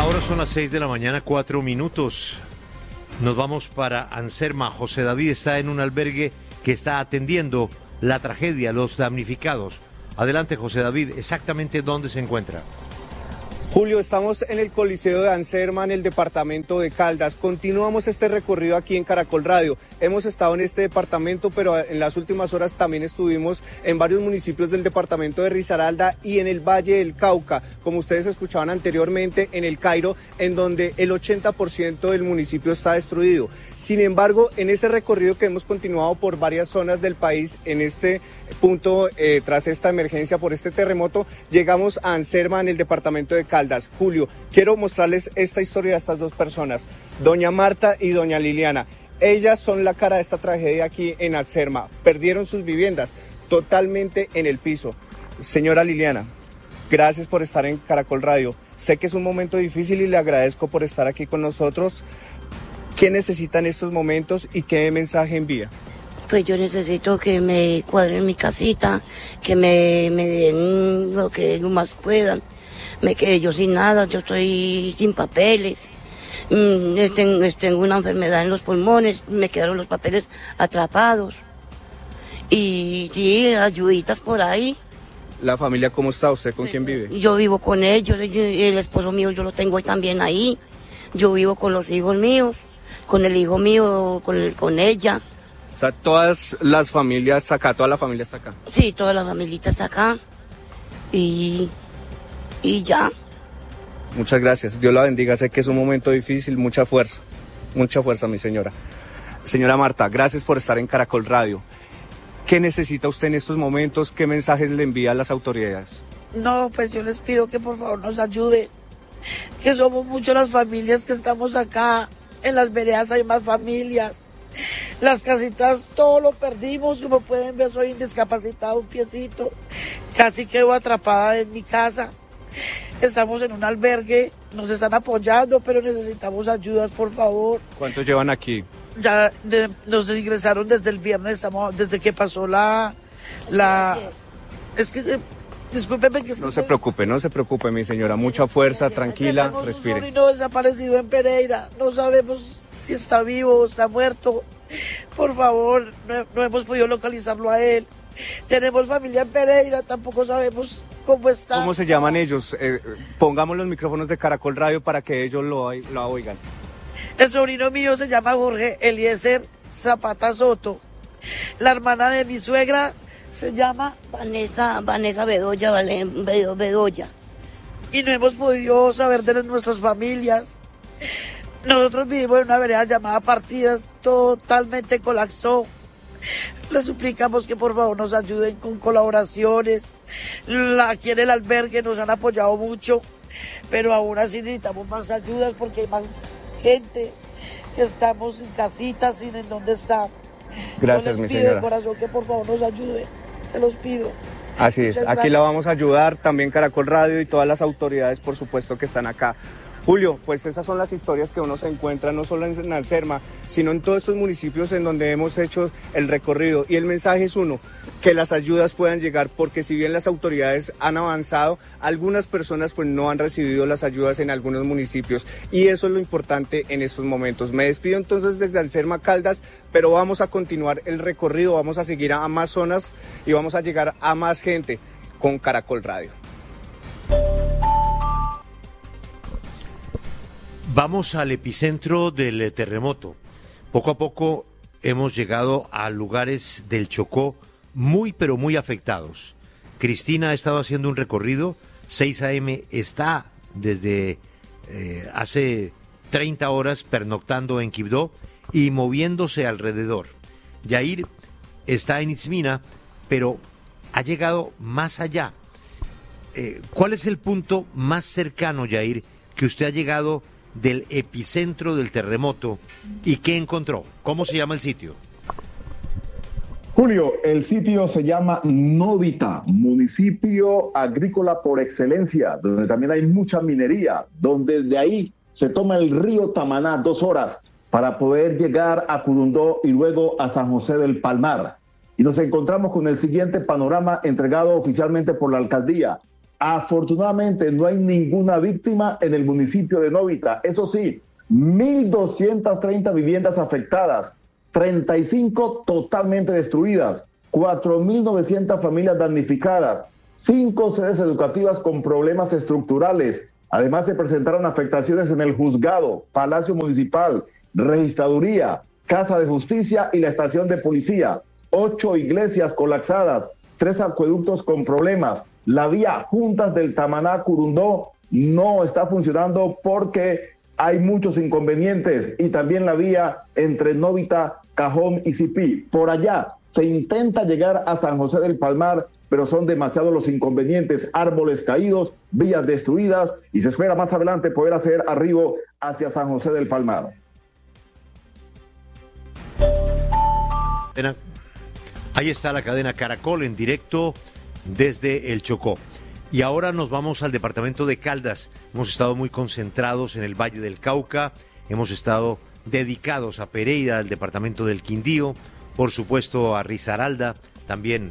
Ahora son las 6 de la mañana, 4 minutos. Nos vamos para Anserma. José David está en un albergue que está atendiendo la tragedia, los damnificados. Adelante, José David, exactamente dónde se encuentra. Julio, estamos en el Coliseo de Anserma, en el departamento de Caldas. Continuamos este recorrido aquí en Caracol Radio. Hemos estado en este departamento, pero en las últimas horas también estuvimos en varios municipios del departamento de Risaralda y en el Valle del Cauca, como ustedes escuchaban anteriormente, en el Cairo, en donde el 80% del municipio está destruido. Sin embargo, en ese recorrido que hemos continuado por varias zonas del país, en este punto, tras esta emergencia por este terremoto, llegamos a Anserma, en el departamento de Caldas. Julio, quiero mostrarles esta historia de estas dos personas, doña Marta y doña Liliana. Ellas son la cara de esta tragedia aquí en Anserma. Perdieron sus viviendas totalmente en el piso. Señora Liliana, gracias por estar en Caracol Radio. Sé que es un momento difícil y le agradezco por estar aquí con nosotros. ¿Qué necesita en estos momentos y qué mensaje envía? Pues yo necesito que me cuadren mi casita, que me den lo que más puedan. Me quedé yo sin nada, yo estoy sin papeles. Tengo una enfermedad en los pulmones, me quedaron los papeles atrapados. Y sí, ayuditas por ahí. ¿La familia cómo está? ¿Usted con quién vive? Yo vivo con ellos, el esposo mío yo lo tengo también ahí. Yo vivo con los hijos míos, con el hijo mío, con ella. O sea, todas las familias acá, toda la familia está acá. Sí, toda la familita está acá. Y ya. Muchas gracias, Dios la bendiga, sé que es un momento difícil, mucha fuerza, mi señora. Señora Marta, gracias por estar en Caracol Radio. ¿Qué necesita usted en estos momentos? ¿Qué mensajes le envía a las autoridades? No, pues yo les pido que por favor nos ayuden, que somos muchas las familias que estamos acá, en las veredas hay más familias. Las casitas, todo lo perdimos, como pueden ver soy discapacitado, un piecito, casi quedo atrapada en mi casa. Estamos en un albergue, nos están apoyando, pero necesitamos ayudas, por favor. ¿Cuánto llevan aquí? Ya nos ingresaron desde el viernes, desde que pasó es que, discúlpeme que... No se preocupe, mi señora, mucha fuerza, tranquila, respire. Tenemos un sobrino desaparecido en Pereira, no sabemos si está vivo o está muerto. Por favor, no hemos podido localizarlo a él. Tenemos familia en Pereira, tampoco sabemos cómo está. ¿Cómo se llaman ellos? Pongamos los micrófonos de Caracol Radio para que ellos lo oigan. El sobrino mío se llama Jorge Eliezer Zapata Soto. La hermana de mi suegra se llama Vanessa Bedoya. Y no hemos podido saber de nuestras familias. Nosotros vivimos en una vereda llamada Partidas, totalmente colapsó. Les suplicamos que por favor nos ayuden con colaboraciones. Aquí en el albergue nos han apoyado mucho, pero aún así necesitamos más ayudas porque hay más gente que estamos sin casitas, sin en dónde estar. Gracias, mi señora. Les pido de corazón que por favor nos ayuden, se los pido. Así es, aquí la vamos a ayudar, también Caracol Radio y todas las autoridades, por supuesto, que están acá. Julio, pues esas son las historias que uno se encuentra no solo en Anserma, sino en todos estos municipios en donde hemos hecho el recorrido. Y el mensaje es uno, que las ayudas puedan llegar, porque si bien las autoridades han avanzado, algunas personas pues no han recibido las ayudas en algunos municipios. Y eso es lo importante en estos momentos. Me despido entonces desde Anserma Caldas, pero vamos a continuar el recorrido, vamos a seguir a más zonas y vamos a llegar a más gente con Caracol Radio. Vamos al epicentro del terremoto. Poco a poco hemos llegado a lugares del Chocó muy pero muy afectados. Cristina ha estado haciendo un recorrido, 6 a.m. está desde hace 30 horas pernoctando en Quibdó y moviéndose alrededor. Yair está en Itzmina, pero ha llegado más allá. ¿Cuál es el punto más cercano, Yair, que usted ha llegado del epicentro del terremoto y qué encontró? ¿Cómo se llama el sitio? Julio, el sitio se llama Novita, municipio agrícola por excelencia, donde también hay mucha minería, donde de ahí se toma el río Tamaná 2 horas para poder llegar a Curundó y luego a San José del Palmar. Y nos encontramos con el siguiente panorama entregado oficialmente por la alcaldía. Afortunadamente no hay ninguna víctima en el municipio de Novita. Eso sí, 1.230 viviendas afectadas, 35 totalmente destruidas, 4.900 familias damnificadas, 5 sedes educativas con problemas estructurales. Además se presentaron afectaciones en el juzgado, Palacio Municipal, Registraduría, Casa de Justicia y la estación de policía. 8 iglesias colapsadas, 3 acueductos con problemas. La vía Juntas del Tamaná-Curundó no está funcionando porque hay muchos inconvenientes, y también la vía entre Novita, Cajón y Cipí. Por allá se intenta llegar a San José del Palmar, pero son demasiados los inconvenientes, árboles caídos, vías destruidas, y se espera más adelante poder hacer arribo hacia San José del Palmar. Ahí está la cadena Caracol en directo desde el Chocó. Y ahora nos vamos al departamento de Caldas. Hemos estado muy concentrados en el Valle del Cauca, hemos estado dedicados a Pereira, al departamento del Quindío, por supuesto a Risaralda, también,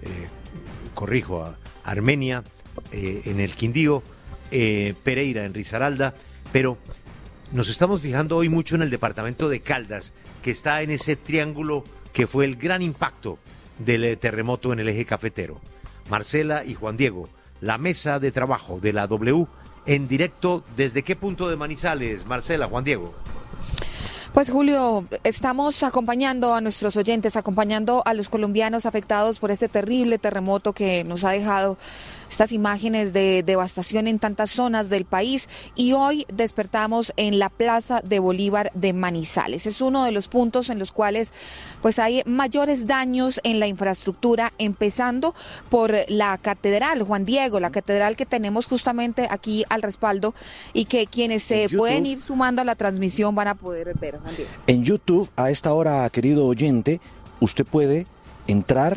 a Armenia en el Quindío, Pereira en Risaralda, pero nos estamos fijando hoy mucho en el departamento de Caldas, que está en ese triángulo que fue el gran impacto del terremoto en el eje cafetero. Marcela y Juan Diego, la mesa de trabajo de la W en directo. ¿Desde qué punto de Manizales, Marcela, Juan Diego? Pues Julio, estamos acompañando a nuestros oyentes, acompañando a los colombianos afectados por este terrible terremoto que nos ha dejado estas imágenes de devastación en tantas zonas del país, y hoy despertamos en la Plaza de Bolívar de Manizales. Es uno de los puntos en los cuales pues hay mayores daños en la infraestructura, empezando por la catedral, Juan Diego, la catedral que tenemos justamente aquí al respaldo y que quienes se pueden ir sumando a la transmisión van a poder ver, Juan Diego. En YouTube, a esta hora, querido oyente, usted puede entrar,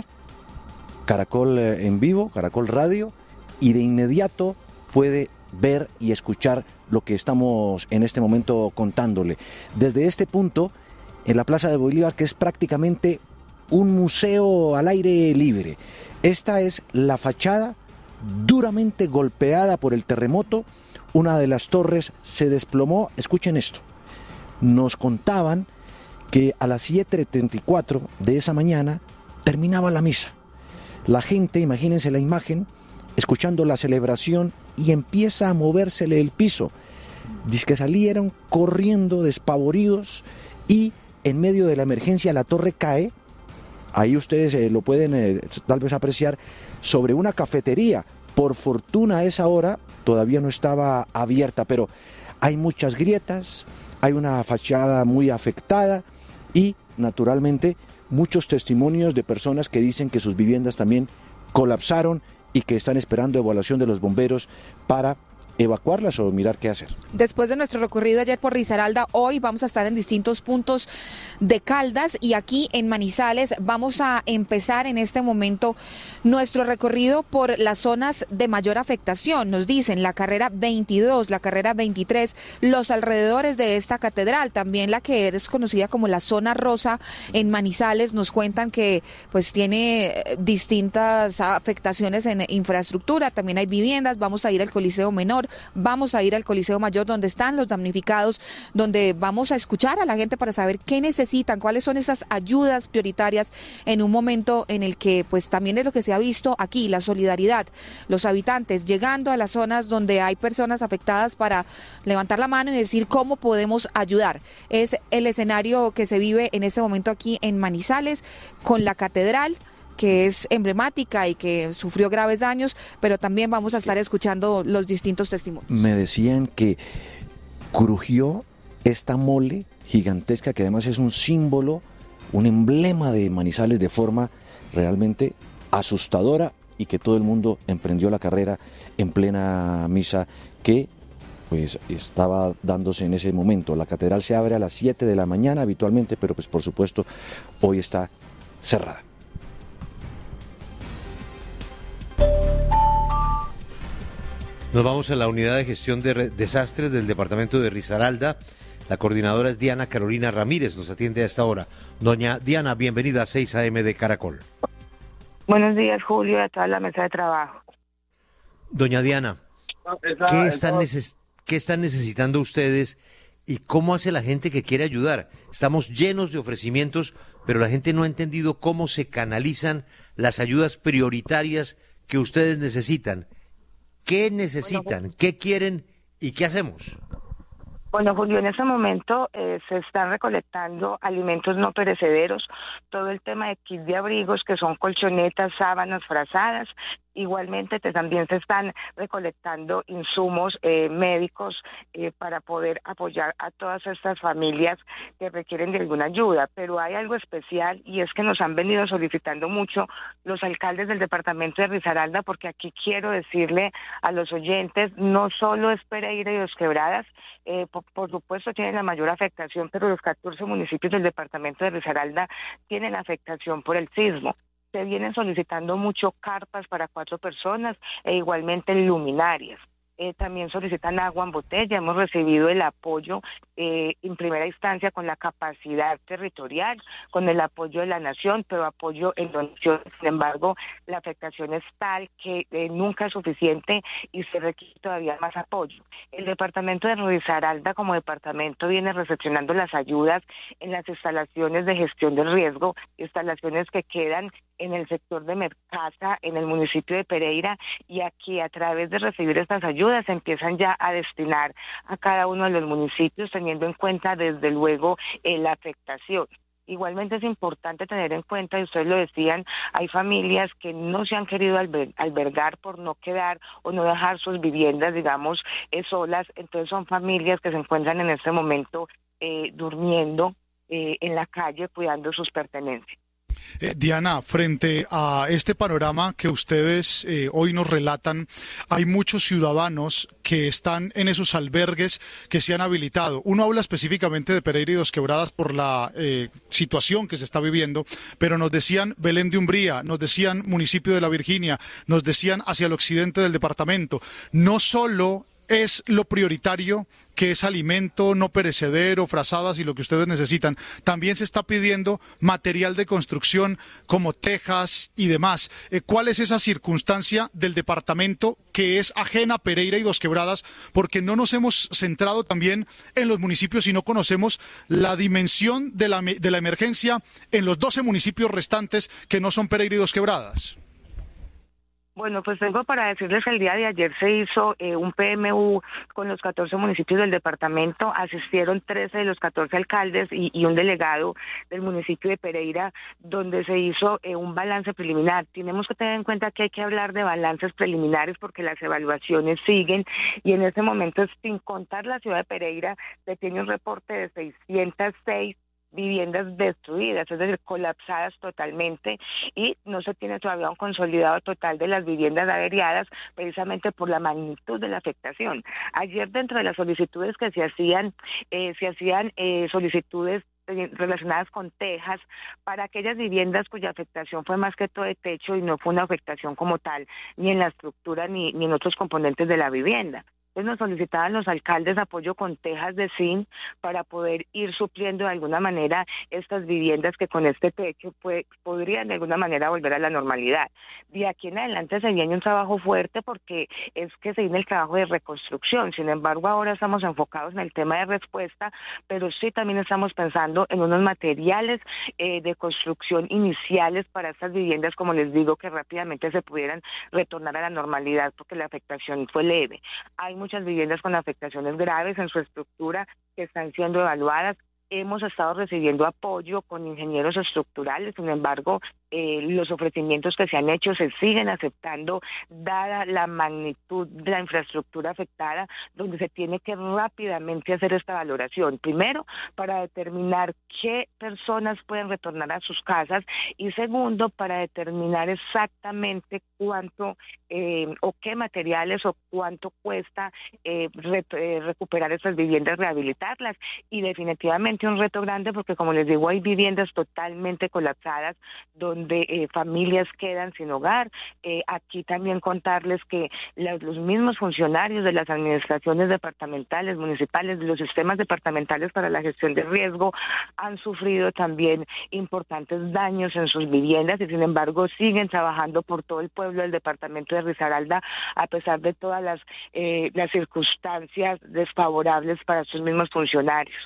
Caracol en vivo, Caracol Radio, y de inmediato puede ver y escuchar lo que estamos en este momento contándole. Desde este punto, en la Plaza de Bolívar, que es prácticamente un museo al aire libre. Esta es la fachada duramente golpeada por el terremoto. Una de las torres se desplomó. Escuchen esto. Nos contaban que a las 7:34 de esa mañana terminaba la misa. La gente, imagínense la imagen, escuchando la celebración, y empieza a movérsele el piso. Dice que salieron corriendo despavoridos, y en medio de la emergencia la torre cae. Ahí ustedes lo pueden tal vez apreciar, sobre una cafetería. Por fortuna a esa hora todavía no estaba abierta, pero hay muchas grietas, hay una fachada muy afectada y naturalmente muchos testimonios de personas que dicen que sus viviendas también colapsaron y que están esperando evaluación de los bomberos para evacuarlas o mirar qué hacer. Después de nuestro recorrido ayer por Risaralda, hoy vamos a estar en distintos puntos de Caldas, y aquí en Manizales vamos a empezar en este momento nuestro recorrido por las zonas de mayor afectación. Nos dicen la carrera 22, la carrera 23, los alrededores de esta catedral, también la que es conocida como la zona rosa en Manizales. Nos cuentan que pues tiene distintas afectaciones en infraestructura, también hay viviendas. Vamos a ir al Coliseo Menor, vamos a ir al Coliseo Mayor, donde están los damnificados, donde vamos a escuchar a la gente para saber qué necesitan, cuáles son esas ayudas prioritarias en un momento en el que pues también es lo que se ha visto aquí, la solidaridad, los habitantes llegando a las zonas donde hay personas afectadas para levantar la mano y decir cómo podemos ayudar. Es el escenario que se vive en este momento aquí en Manizales, con la catedral, que es emblemática y que sufrió graves daños, pero también vamos a estar escuchando los distintos testimonios. Me decían que crujió esta mole gigantesca, que además es un símbolo, un emblema de Manizales, de forma realmente asustadora, y que todo el mundo emprendió la carrera en plena misa que pues estaba dándose en ese momento. La catedral se abre a las 7 de la mañana habitualmente, pero pues por supuesto hoy está cerrada. Nos vamos a la unidad de gestión de desastres del departamento de Risaralda. La coordinadora es Diana Carolina Ramírez, nos atiende a esta hora. Doña Diana, bienvenida a 6 AM de Caracol. Buenos días, Julio, y a toda la mesa de trabajo. Doña Diana, ¿qué están necesitando ustedes y cómo hace la gente que quiere ayudar? Estamos llenos de ofrecimientos, pero la gente no ha entendido cómo se canalizan las ayudas prioritarias que ustedes necesitan. ¿Qué necesitan? ¿Qué quieren? ¿Y qué hacemos? Bueno, Julio, en este momento se están recolectando alimentos no perecederos, todo el tema de kit de abrigos, que son colchonetas, sábanas, frazadas. Igualmente también se están recolectando insumos médicos para poder apoyar a todas estas familias que requieren de alguna ayuda. Pero hay algo especial y es que nos han venido solicitando mucho los alcaldes del departamento de Risaralda, porque aquí quiero decirle a los oyentes, no solo es Pereira y Dos Quebradas, por supuesto tienen la mayor afectación, pero los 14 municipios del departamento de Risaralda tienen afectación por el sismo. Se vienen solicitando mucho carpas para 4 personas e igualmente luminarias. También solicitan agua en botella. Hemos recibido el apoyo en primera instancia con la capacidad territorial, con el apoyo de la nación, pero apoyo en donación. Sin embargo, la afectación es tal que nunca es suficiente y se requiere todavía más apoyo. El departamento de Risaralda como departamento viene recepcionando las ayudas en las instalaciones de gestión del riesgo, instalaciones que quedan en el sector de Mercasa, en el municipio de Pereira, y aquí a través de recibir estas ayudas se empiezan ya a destinar a cada uno de los municipios, teniendo en cuenta desde luego la afectación. Igualmente es importante tener en cuenta, y ustedes lo decían, hay familias que no se han querido albergar por no quedar o no dejar sus viviendas, digamos, solas. Entonces son familias que se encuentran en este momento durmiendo en la calle, cuidando sus pertenencias. Diana, frente a este panorama que ustedes hoy nos relatan, hay muchos ciudadanos que están en esos albergues que se han habilitado. Uno habla específicamente de Pereira y Dos Quebradas por la situación que se está viviendo, pero nos decían Belén de Umbría, nos decían municipio de La Virginia, nos decían hacia el occidente del departamento. No solo es lo prioritario, que es alimento no perecedero, frazadas y lo que ustedes necesitan. También se está pidiendo material de construcción como tejas y demás. ¿Cuál es esa circunstancia del departamento que es ajena a Pereira y Dos Quebradas? Porque no nos hemos centrado también en los municipios y no conocemos la dimensión de la emergencia en los 12 municipios restantes que no son Pereira y Dos Quebradas. Bueno, pues tengo para decirles que el día de ayer se hizo un PMU con los 14 municipios del departamento. Asistieron 13 de los 14 alcaldes y un delegado del municipio de Pereira, donde se hizo un balance preliminar. Tenemos que tener en cuenta que hay que hablar de balances preliminares porque las evaluaciones siguen, y en este momento, sin contar la ciudad de Pereira, se tiene un reporte de 606 viviendas destruidas, es decir, colapsadas totalmente, y no se tiene todavía un consolidado total de las viviendas averiadas, precisamente por la magnitud de la afectación. Ayer, dentro de las solicitudes que se hacían solicitudes relacionadas con tejas para aquellas viviendas cuya afectación fue más que todo de techo y no fue una afectación como tal, ni en la estructura ni en otros componentes de la vivienda. Entonces nos solicitaban los alcaldes apoyo con tejas de zinc para poder ir supliendo de alguna manera estas viviendas que con este techo podrían de alguna manera volver a la normalidad. De aquí en adelante se viene un trabajo fuerte porque es que se viene el trabajo de reconstrucción. Sin embargo, ahora estamos enfocados en el tema de respuesta, pero sí también estamos pensando en unos materiales de construcción iniciales para estas viviendas, como les digo, que rápidamente se pudieran retornar a la normalidad porque la afectación fue leve. Hay muchas viviendas con afectaciones graves en su estructura que están siendo evaluadas. Hemos estado recibiendo apoyo con ingenieros estructurales, sin embargo, los ofrecimientos que se han hecho se siguen aceptando, dada la magnitud de la infraestructura afectada, donde se tiene que rápidamente hacer esta valoración. Primero, para determinar qué personas pueden retornar a sus casas, y segundo, para determinar exactamente cuánto o qué materiales o cuánto cuesta recuperar estas viviendas, rehabilitarlas. Y definitivamente un reto grande porque, como les digo, hay viviendas totalmente colapsadas donde donde familias quedan sin hogar. Aquí también contarles que los mismos funcionarios de las administraciones departamentales, municipales, de los sistemas departamentales para la gestión de riesgo han sufrido también importantes daños en sus viviendas y sin embargo siguen trabajando por todo el pueblo del departamento de Risaralda a pesar de todas las circunstancias desfavorables para sus mismos funcionarios.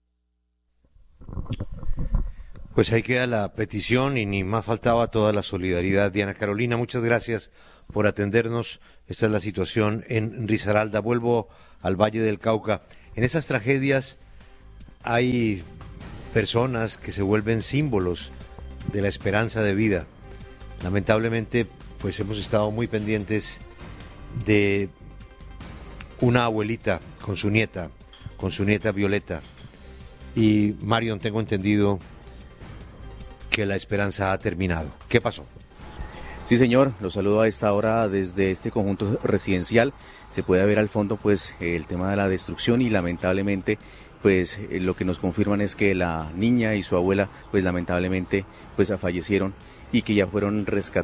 Pues ahí queda la petición y ni más faltaba toda la solidaridad. Diana Carolina, muchas gracias por atendernos. Esta es la situación en Risaralda. Vuelvo al Valle del Cauca. En esas tragedias hay personas que se vuelven símbolos de la esperanza de vida. Lamentablemente, pues hemos estado muy pendientes de una abuelita con su nieta Violeta. Y Marion, tengo entendido que la esperanza ha terminado. ¿Qué pasó? Sí, señor, los saludo a esta hora desde este conjunto residencial. Se puede ver al fondo pues el tema de la destrucción y lamentablemente pues lo que nos confirman es que la niña y su abuela pues lamentablemente pues fallecieron y que ya fueron rescatados.